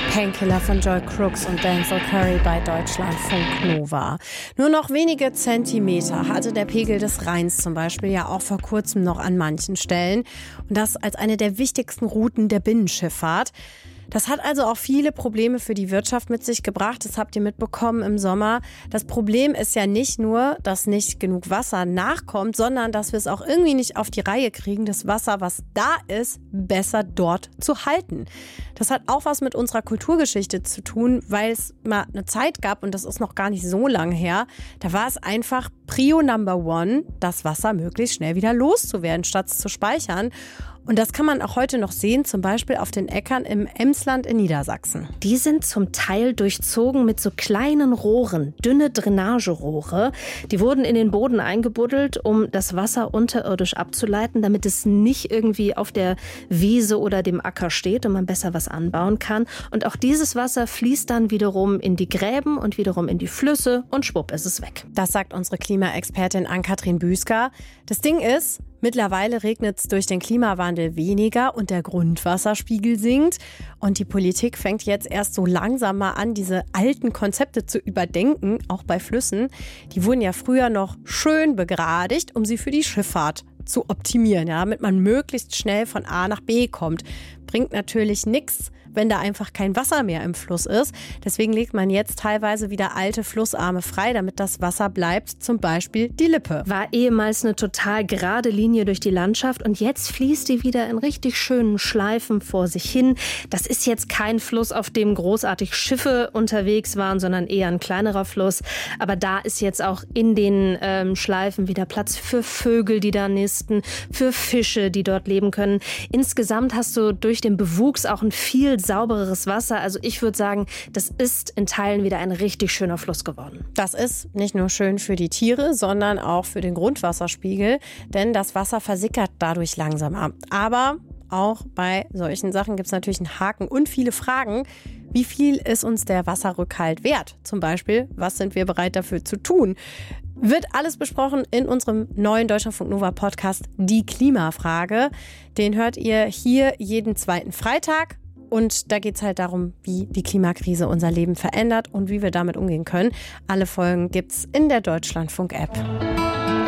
Painkiller von Joel Crooks und Denzel Curry bei Deutschlandfunk Nova. Nur noch wenige Zentimeter hatte der Pegel des Rheins zum Beispiel ja auch vor kurzem noch an manchen Stellen. Und das als eine der wichtigsten Routen der Binnenschifffahrt. Das hat also auch viele Probleme für die Wirtschaft mit sich gebracht. Das habt ihr mitbekommen im Sommer. Das Problem ist ja nicht nur, dass nicht genug Wasser nachkommt, sondern dass wir es auch irgendwie nicht auf die Reihe kriegen, das Wasser, was da ist, besser dort zu halten. Das hat auch was mit unserer Kulturgeschichte zu tun, weil es mal eine Zeit gab, und das ist noch gar nicht so lange her, da war es einfach Prio Number One, das Wasser möglichst schnell wieder loszuwerden, statt es zu speichern. Und das kann man auch heute noch sehen, zum Beispiel auf den Äckern im Emsland in Niedersachsen. Die sind zum Teil durchzogen mit so kleinen Rohren, dünne Drainagerohre. Die wurden in den Boden eingebuddelt, um das Wasser unterirdisch abzuleiten, damit es nicht irgendwie auf der Wiese oder dem Acker steht und man besser was anbauen kann. Und auch dieses Wasser fließt dann wiederum in die Gräben und wiederum in die Flüsse und schwupp ist es weg. Das sagt unsere Klimaexpertin Ann-Kathrin Büsker. Das Ding ist, mittlerweile regnet es durch den Klimawandel weniger und der Grundwasserspiegel sinkt. Und die Politik fängt jetzt erst so langsam mal an, diese alten Konzepte zu überdenken, auch bei Flüssen. Die wurden ja früher noch schön begradigt, um sie für die Schifffahrt zu optimieren, ja, damit man möglichst schnell von A nach B kommt. Bringt natürlich nichts, wenn da einfach kein Wasser mehr im Fluss ist. Deswegen legt man jetzt teilweise wieder alte Flussarme frei, damit das Wasser bleibt, zum Beispiel die Lippe. War ehemals eine total gerade Linie durch die Landschaft und jetzt fließt die wieder in richtig schönen Schleifen vor sich hin. Das ist jetzt kein Fluss, auf dem großartig Schiffe unterwegs waren, sondern eher ein kleinerer Fluss. Aber da ist jetzt auch in den Schleifen wieder Platz für Vögel, die da nisten, für Fische, die dort leben können. Insgesamt hast du durch den Bewuchs auch ein viel saubereres Wasser. Also ich würde sagen, das ist in Teilen wieder ein richtig schöner Fluss geworden. Das ist nicht nur schön für die Tiere, sondern auch für den Grundwasserspiegel, denn das Wasser versickert dadurch langsamer. Aber auch bei solchen Sachen gibt es natürlich einen Haken und viele Fragen. Wie viel ist uns der Wasserrückhalt wert? Zum Beispiel, was sind wir bereit dafür zu tun? Wird alles besprochen in unserem neuen Deutschlandfunk Nova Podcast Die Klimafrage. Den hört ihr hier jeden zweiten Freitag. Und da geht es halt darum, wie die Klimakrise unser Leben verändert und wie wir damit umgehen können. Alle Folgen gibt's in der Deutschlandfunk-App.